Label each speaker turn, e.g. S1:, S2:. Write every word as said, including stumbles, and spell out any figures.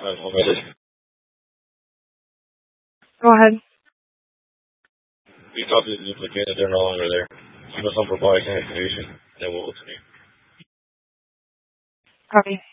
S1: I'm ready.
S2: Go ahead.
S1: We talked to the duplicate that they're no longer there. Give us some proprietary information. Then we'll look to me.
S2: Copy.